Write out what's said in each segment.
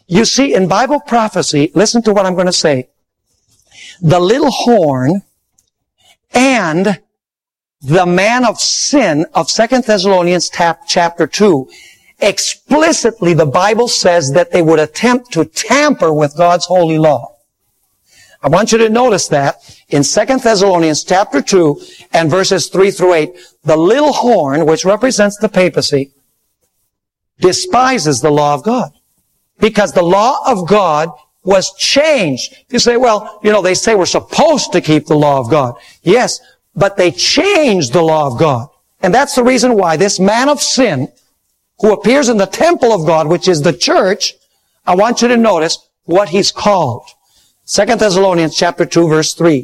You see, in Bible prophecy, listen to what I'm going to say. The little horn and the man of sin of 2 Thessalonians chapter 2, explicitly the Bible says that they would attempt to tamper with God's holy law. I want you to notice that in 2 Thessalonians chapter 2 and verses 3 through 8, the little horn, which represents the papacy, despises the law of God. Because the law of God was changed. You say, well, they say we're supposed to keep the law of God. Yes, but they changed the law of God. And that's the reason why this man of sin, who appears in the temple of God, which is the church, I want you to notice what he's called. 2 Thessalonians chapter 2 verse 3.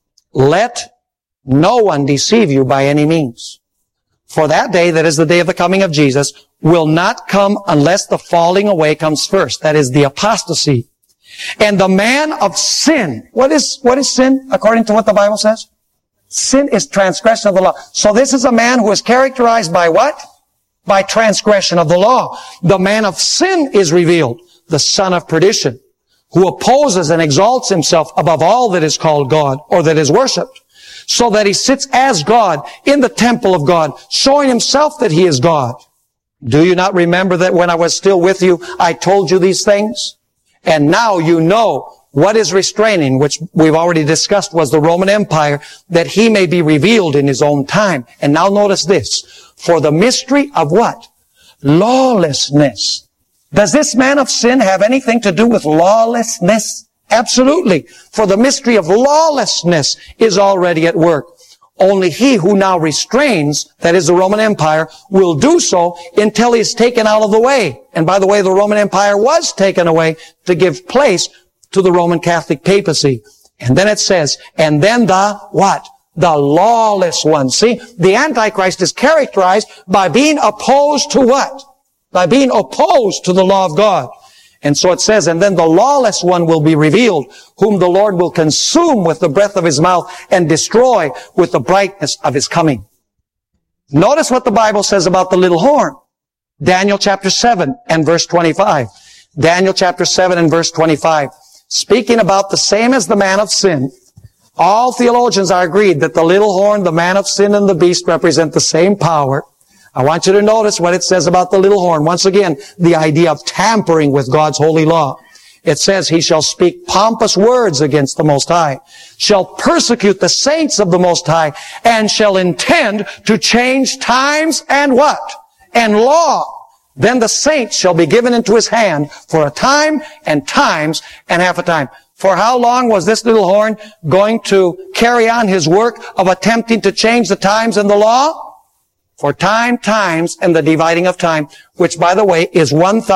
Let no one deceive you by any means. For that day, that is the day of the coming of Jesus, will not come unless the falling away comes first. That is the apostasy. And the man of sin. What is sin according to what the Bible says? Sin is transgression of the law. So this is a man who is characterized by what? By transgression of the law. The man of sin is revealed, the son of perdition, who opposes and exalts himself above all that is called God or that is worshipped, so that he sits as God in the temple of God, showing himself that he is God. Do you not remember that when I was still with you, I told you these things? And now you know what is restraining, which we've already discussed was the Roman Empire, that he may be revealed in his own time. And now notice this. For the mystery of what? Lawlessness. Does this man of sin have anything to do with lawlessness? Absolutely. For the mystery of lawlessness is already at work. Only he who now restrains, that is the Roman Empire, will do so until he is taken out of the way. And by the way, the Roman Empire was taken away to give place to the Roman Catholic papacy. And then it says, and then the what? The lawless one. See, the Antichrist is characterized by being opposed to what? By being opposed to the law of God. And so it says, and then the lawless one will be revealed, whom the Lord will consume with the breath of his mouth and destroy with the brightness of his coming. Notice what the Bible says about the little horn. Daniel chapter 7 and verse 25. Daniel chapter 7 and verse 25. Speaking about the same as the man of sin, all theologians are agreed that the little horn, the man of sin, and the beast represent the same power. I want you to notice what it says about the little horn. Once again, the idea of tampering with God's holy law. It says, he shall speak pompous words against the Most High, shall persecute the saints of the Most High, and shall intend to change times and what? And law. Then the saints shall be given into his hand for a time and times and half a time. For how long was this little horn going to carry on his work of attempting to change the times and the law? For time, times, and the dividing of time, which, by the way, is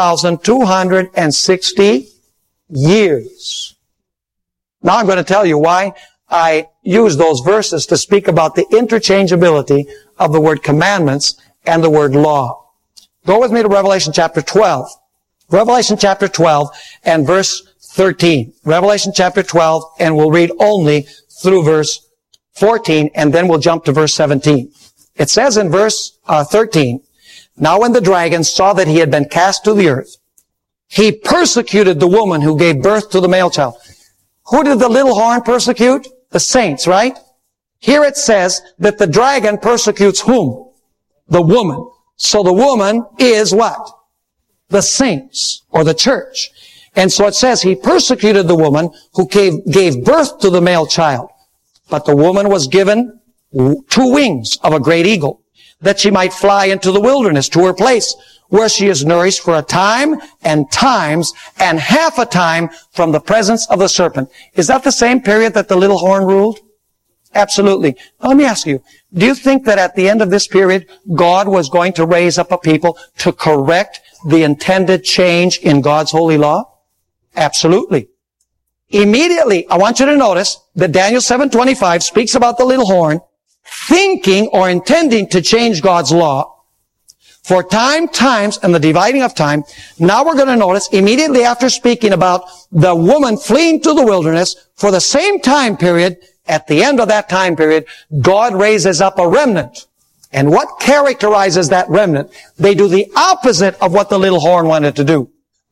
1,260 years. Now I'm going to tell you why I use those verses to speak about the interchangeability of the word commandments and the word law. Go with me to Revelation chapter 12. Revelation chapter 12 and verse 13. Revelation chapter 12, and we'll read only through verse 14, and then we'll jump to verse 17. It says in verse 13, now when the dragon saw that he had been cast to the earth, he persecuted the woman who gave birth to the male child. Who did the little horn persecute? The saints, right? Here it says that the dragon persecutes whom? The woman. So the woman is what? The saints, or the church. And so it says he persecuted the woman who gave birth to the male child. But the woman was given 2 wings of a great eagle, that she might fly into the wilderness to her place, where she is nourished for a time and times and half a time from the presence of the serpent. Is that the same period that the little horn ruled? Absolutely. Now, let me ask you, do you think that at the end of this period, God was going to raise up a people to correct the intended change in God's holy law? Absolutely. Immediately, I want you to notice that Daniel 7:25 speaks about the little horn thinking or intending to change God's law for time, times, and the dividing of time. Now we're going to notice immediately after speaking about the woman fleeing to the wilderness for the same time period, at the end of that time period, God raises up a remnant. And what characterizes that remnant? They do the opposite of what the little horn wanted to do.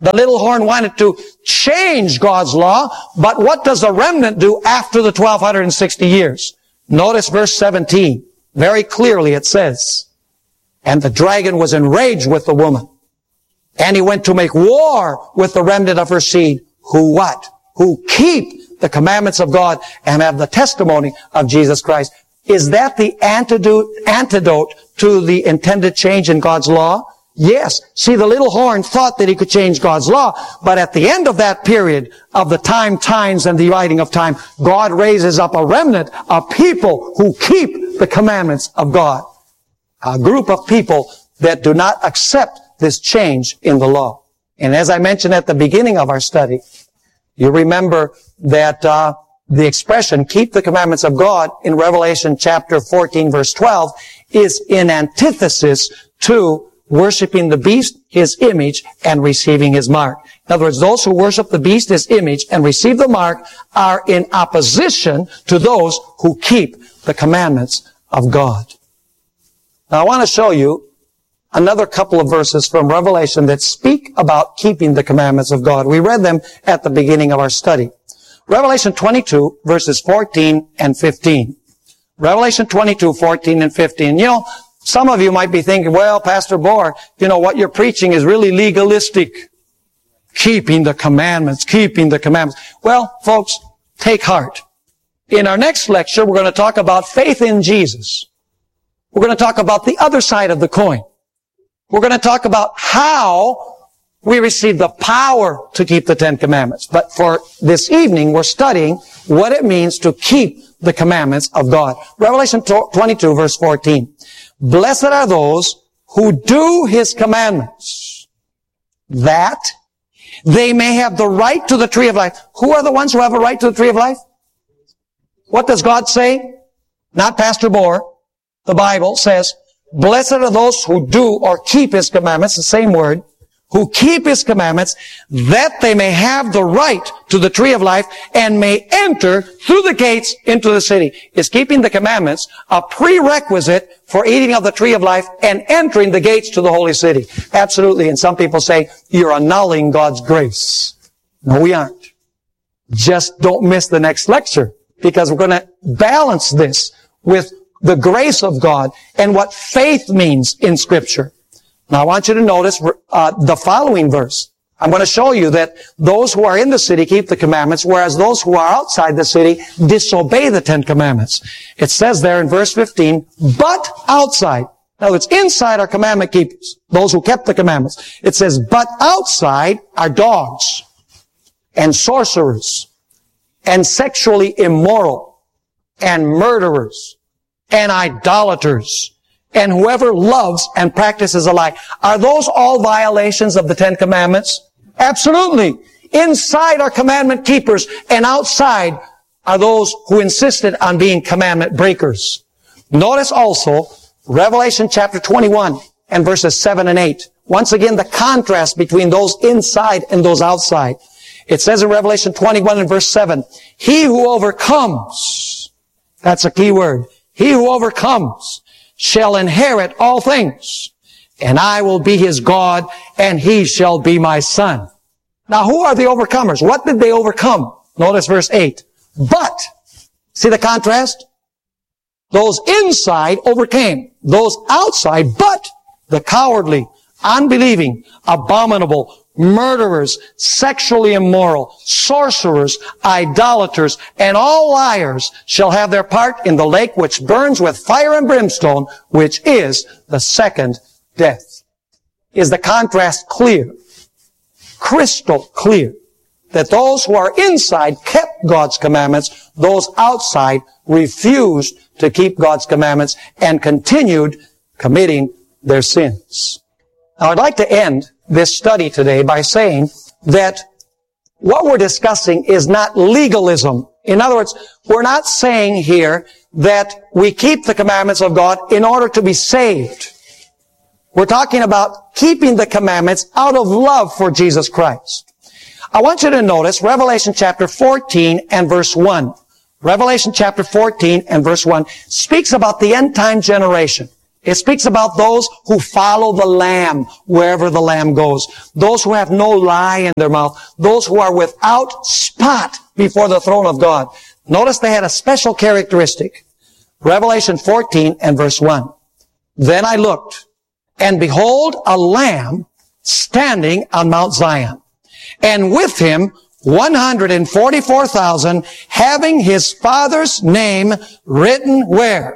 The little horn wanted to change God's law, but what does the remnant do after the 1260 years? Notice verse 17. Very clearly it says, and the dragon was enraged with the woman, and he went to make war with the remnant of her seed, who what? Who keep the commandments of God and have the testimony of Jesus Christ. Is that the antidote to the intended change in God's law? Yes. See, the little horn thought that he could change God's law, but at the end of that period of the times, and the writing of time, God raises up a remnant of people who keep the commandments of God. A group of people that do not accept this change in the law. And as I mentioned at the beginning of our study, you remember that the expression, keep the commandments of God, in Revelation chapter 14, verse 12, is in antithesis to worshiping the beast, his image, and receiving his mark. In other words, those who worship the beast, his image, and receive the mark are in opposition to those who keep the commandments of God. Now, I want to show you another couple of verses from Revelation that speak about keeping the commandments of God. We read them at the beginning of our study. Revelation 22, verses 14 and 15. Revelation 22, 14 and 15. You know, some of you might be thinking, well, Pastor Bohr, you know, what you're preaching is really legalistic. Keeping the commandments, keeping the commandments. Well, folks, take heart. In our next lecture, we're going to talk about faith in Jesus. We're going to talk about the other side of the coin. We're going to talk about how we receive the power to keep the Ten Commandments. But for this evening, we're studying what it means to keep the commandments of God. Revelation 22, verse 14. Blessed are those who do His commandments, that they may have the right to the tree of life. Who are the ones who have a right to the tree of life? What does God say? Not Pastor Bohr. The Bible says, blessed are those who do or keep His commandments, the same word, who keep His commandments, that they may have the right to the tree of life and may enter through the gates into the city. Is keeping the commandments a prerequisite for eating of the tree of life and entering the gates to the holy city? Absolutely. And some people say, you're annulling God's grace. No, we aren't. Just don't miss the next lecture, because we're going to balance this with the grace of God and what faith means in Scripture. Now, I want you to notice the following verse. I'm going to show you that those who are in the city keep the commandments, whereas those who are outside the city disobey the Ten Commandments. It says there in verse 15, but outside. Now, it's inside our commandment keepers, those who kept the commandments. It says, but outside are dogs and sorcerers and sexually immoral and murderers and idolaters, and whoever loves and practices a lie. Are those all violations of the Ten Commandments? Absolutely. Inside are commandment keepers, and outside are those who insisted on being commandment breakers. Notice also Revelation chapter 21 and verses 7 and 8. Once again, the contrast between those inside and those outside. It says in Revelation 21 and verse 7, he who overcomes, that's a key word, he who overcomes shall inherit all things, and I will be his God, and he shall be my son. Now, who are the overcomers? What did they overcome? Notice verse 8. But, see the contrast? Those inside overcame. Those outside, but the cowardly, unbelieving, abominable, murderers, sexually immoral, sorcerers, idolaters, and all liars shall have their part in the lake which burns with fire and brimstone, which is the second death. Is the contrast clear? Crystal clear. That those who are inside kept God's commandments, those outside refused to keep God's commandments and continued committing their sins. Now, I'd like to end this study today by saying that what we're discussing is not legalism. In other words, we're not saying here that we keep the commandments of God in order to be saved. We're talking about keeping the commandments out of love for Jesus Christ. I want you to notice Revelation chapter 14 and verse 1. Revelation chapter 14 and verse 1 speaks about the end time generation. It speaks about those who follow the Lamb wherever the Lamb goes. Those who have no lie in their mouth. Those who are without spot before the throne of God. Notice they had a special characteristic. Revelation 14 and verse 1. Then I looked, and behold, a Lamb standing on Mount Zion, and with him 144,000, having his Father's name written where?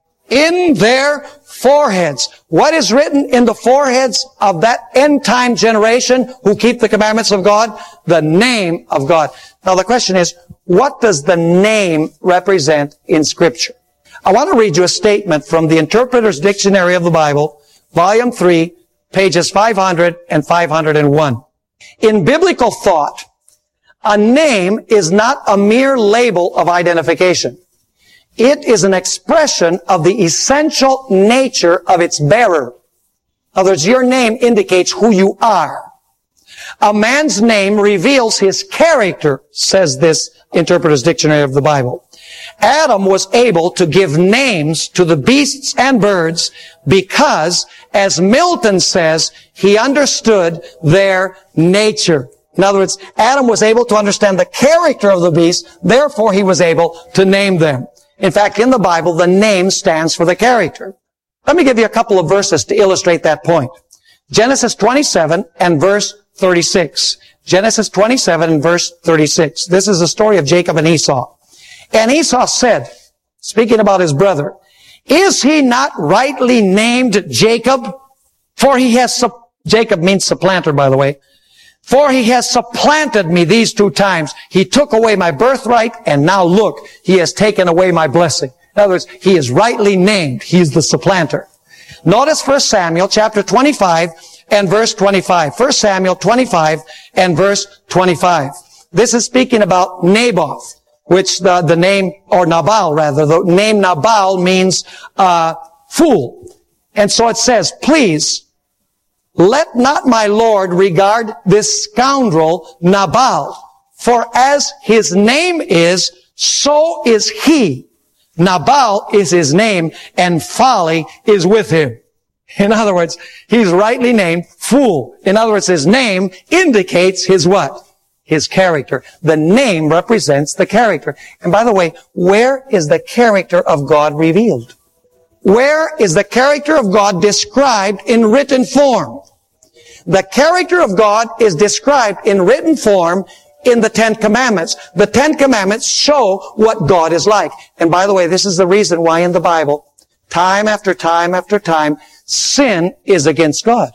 In their foreheads. What is written in the foreheads of that end-time generation who keep the commandments of God? The name of God. Now the question is, what does the name represent in Scripture? I want to read you a statement from the Interpreter's Dictionary of the Bible, Volume 3, pages 500 and 501. In biblical thought, a name is not a mere label of identification. It is an expression of the essential nature of its bearer. In other words, your name indicates who you are. A man's name reveals his character, says this Interpreter's Dictionary of the Bible. Adam was able to give names to the beasts and birds because, as Milton says, he understood their nature. In other words, Adam was able to understand the character of the beasts, therefore he was able to name them. In fact, in the Bible, the name stands for the character. Let me give you a couple of verses to illustrate that point. Genesis 27 and verse 36. Genesis 27 and verse 36. This is the story of Jacob and Esau. And Esau said, speaking about his brother, is he not rightly named Jacob? For he has, Jacob means supplanter, by the way. For he has supplanted me these 2 times. He took away my birthright, and now look, he has taken away my blessing. In other words, he is rightly named. He is the supplanter. Notice 1 Samuel chapter 25 and verse 25. 1 Samuel 25 and verse 25. This is speaking about Naboth, which the name, or Nabal rather, the name Nabal means fool. And so it says, please, let not my Lord regard this scoundrel Nabal, for as his name is, so is he. Nabal is his name, and folly is with him. In other words, he's rightly named fool. In other words, his name indicates his what? His character. The name represents the character. And by the way, where is the character of God revealed? Where is the character of God described in written form? The character of God is described in written form in the 10 Commandments. The 10 Commandments show what God is like. And by the way, this is the reason why in the Bible, time after time after time, sin is against God.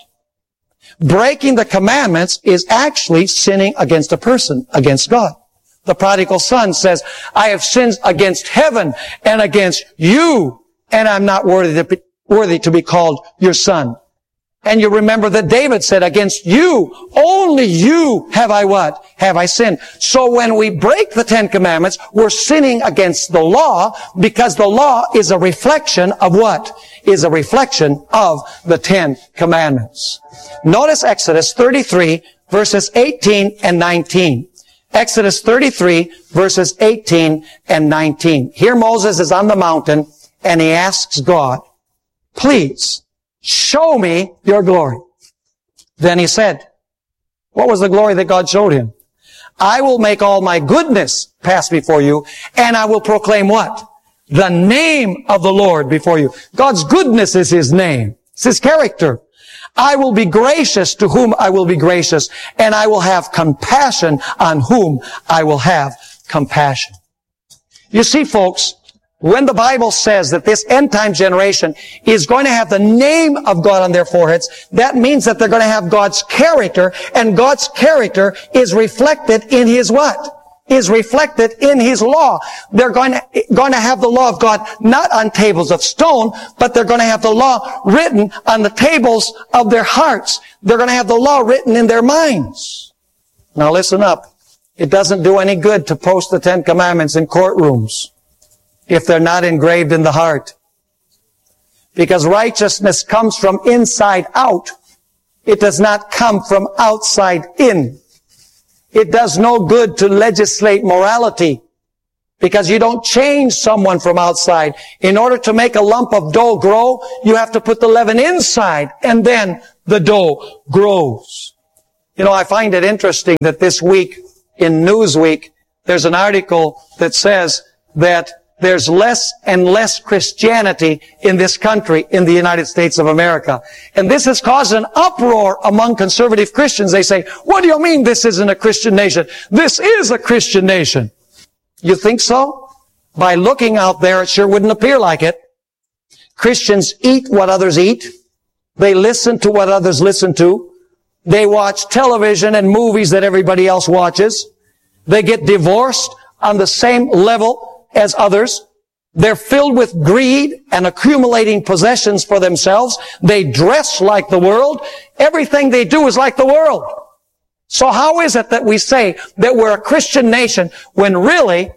Breaking the commandments is actually sinning against a person, against God. The prodigal son says, I have sinned against heaven and against you, and I'm not worthy to be called your son. And you remember that David said, against you, only you have I what? Have I sinned. So when we break the 10 Commandments, we're sinning against the law, because the law is a reflection of what? Is a reflection of the 10 Commandments. Notice Exodus 33, verses 18 and 19. Exodus 33, verses 18 and 19. Here Moses is on the mountain, and he asks God, please, show me your glory. Then he said, what was the glory that God showed him? I will make all my goodness pass before you, and I will proclaim what? The name of the Lord before you. God's goodness is his name. It's his character. I will be gracious to whom I will be gracious, and I will have compassion on whom I will have compassion. You see, folks, when the Bible says that this end-time generation is going to have the name of God on their foreheads, that means that they're going to have God's character, and God's character is reflected in his what? Is reflected in his law. They're going to have the law of God not on tables of stone, but they're going to have the law written on the tables of their hearts. They're going to have the law written in their minds. Now listen up. It doesn't do any good to post the 10 Commandments in courtrooms if they're not engraved in the heart. Because righteousness comes from inside out. It does not come from outside in. It does no good to legislate morality Because you don't change someone from outside. In order to make a lump of dough grow, you have to put the leaven inside, and then the dough grows. You know, I find it interesting that this week in Newsweek, there's an article that says that there's less and less Christianity in this country, in the United States of America. And this has caused an uproar among conservative Christians. They say, what do you mean this isn't a Christian nation? This is a Christian nation. You think so? By looking out there, it sure wouldn't appear like it. Christians eat what others eat. They listen to what others listen to. They watch television and movies that everybody else watches. They get divorced on the same level as others. They're filled with greed and accumulating possessions for themselves. They dress like the world. Everything they do is like the world. So how is it that we say that we're a Christian nation when really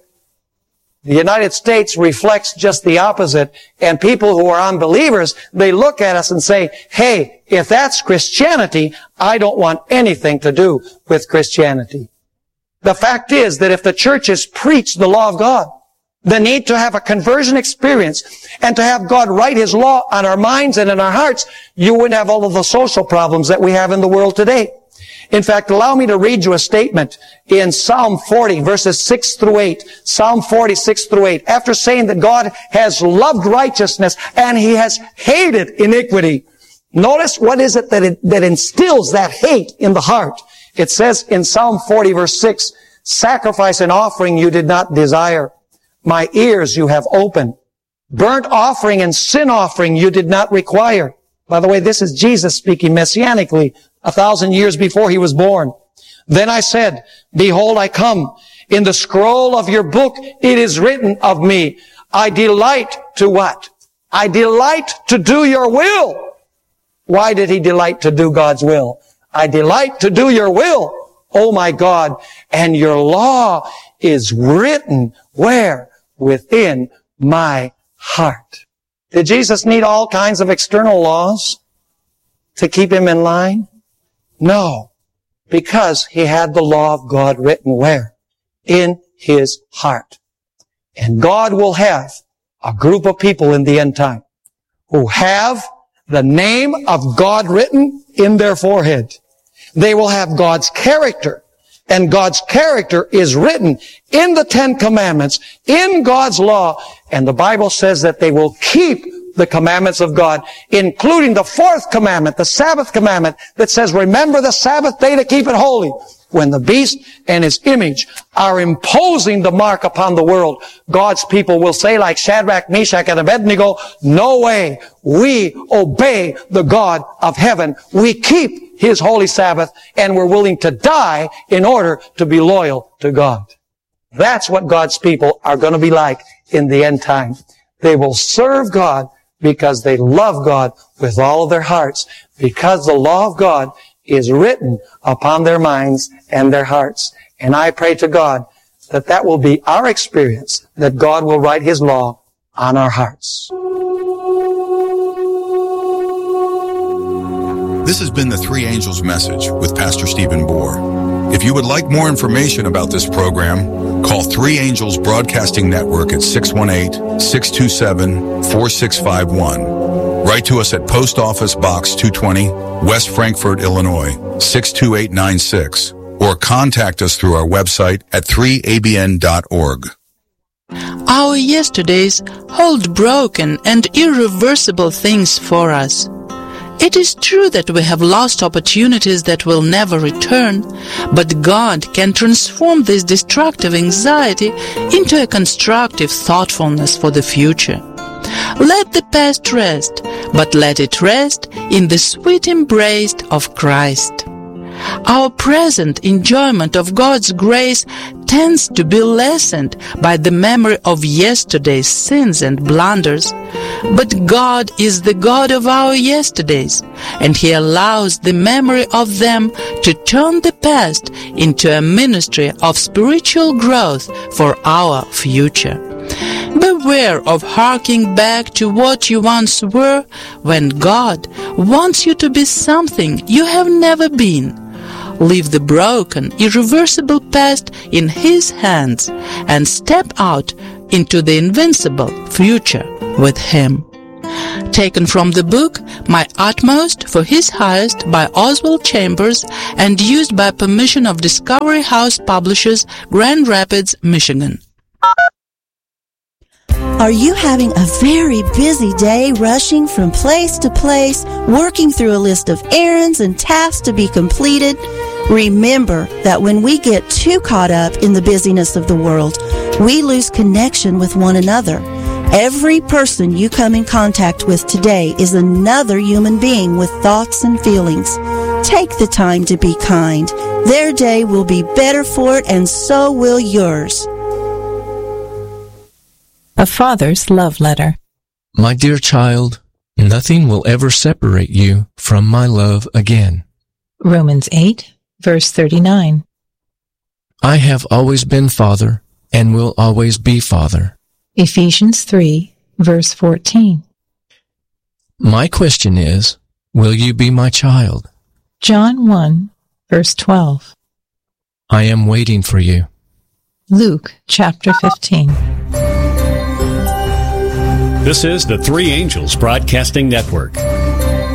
the United States reflects just the opposite, and people who are unbelievers, they look at us and say, hey, if that's Christianity, I don't want anything to do with Christianity. The fact is that if the churches preach the law of God, the need to have a conversion experience and to have God write His law on our minds and in our hearts, you wouldn't have all of the social problems that we have in the world today. In fact, allow me to read you a statement in Psalm 40, verses 6 through 8. Psalm 40, 6 through 8. After saying that God has loved righteousness and He has hated iniquity, notice what is it that instills that hate in the heart. It says in Psalm 40, verse 6, sacrifice and offering you did not desire. My ears you have opened. Burnt offering and sin offering you did not require. By the way, this is Jesus speaking messianically 1,000 years before He was born. Then I said, behold, I come. In the scroll of your book it is written of me. I delight to what? I delight to do your will. Why did He delight to do God's will? I delight to do your will, oh my God, and your law is written where? Within my heart. Did Jesus need all kinds of external laws to keep Him in line? No, because He had the law of God written where? In His heart. And God will have a group of people in the end time who have the name of God written in their forehead. They will have God's character. And God's character is written in the Ten Commandments, in God's law. And the Bible says that they will keep the commandments of God, including the fourth commandment, the Sabbath commandment, that says, remember the Sabbath day to keep it holy. When the beast and his image are imposing the mark upon the world, God's people will say, like Shadrach, Meshach, and Abednego, no way. We obey the God of heaven. We keep His holy Sabbath, and we're willing to die in order to be loyal to God. That's what God's people are going to be like in the end time. They will serve God because they love God with all of their hearts, because the law of God is written upon their minds and their hearts. And I pray to God that that will be our experience, that God will write His law on our hearts. This has been the Three Angels Message with Pastor Stephen Bohr. If you would like more information about this program, call Three Angels Broadcasting Network at 618-627-4651. Write to us at Post Office Box 220, West Frankfort, Illinois, 62896, or contact us through our website at 3abn.org. Our yesterdays hold broken and irreversible things for us. It is true that we have lost opportunities that will never return, but God can transform this destructive anxiety into a constructive thoughtfulness for the future. Let the past rest, but let it rest in the sweet embrace of Christ. Our present enjoyment of God's grace tends to be lessened by the memory of yesterday's sins and blunders. But God is the God of our yesterdays, and He allows the memory of them to turn the past into a ministry of spiritual growth for our future. Beware of harking back to what you once were when God wants you to be something you have never been. leave the broken, irreversible past in His hands, and step out into the invincible future with Him. Taken from the book My Utmost for His Highest by Oswald Chambers and used by permission of Discovery House Publishers, Grand Rapids, Michigan. Are you having a very busy day rushing from place to place, working through a list of errands and tasks to be completed? Remember that when we get too caught up in the busyness of the world, we lose connection with one another. Every person you come in contact with today is another human being with thoughts and feelings. Take the time to be kind. Their day will be better for it, and so will yours. A Father's Love Letter. My dear child, nothing will ever separate you from my love again. Romans 8, verse 39. I have always been Father and will always be Father. Ephesians 3, verse 14. My question is, will you be my child? John 1, verse 12. I am waiting for you. Luke chapter 15. This is the Three Angels Broadcasting Network.